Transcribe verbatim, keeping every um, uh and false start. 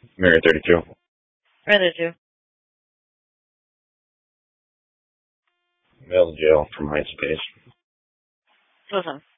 Mary thirty-two. Rather do. Mail to jail from MySpace. Listen.